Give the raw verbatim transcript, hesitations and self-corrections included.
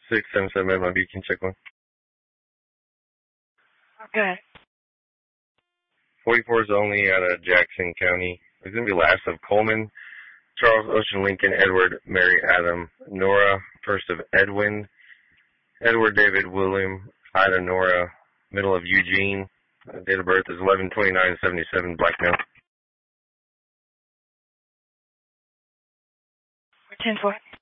six seven seven M I B, can you check one? Okay. forty-four is only out of Jackson County. It's going to be last of Coleman, Charles Ocean Lincoln, Edward, Mary Adam, Nora, first of Edwin, Edward David William, Ida Nora, middle of Eugene. Uh, date of birth is eleven twenty-nine seventy-seven, black male. ten four.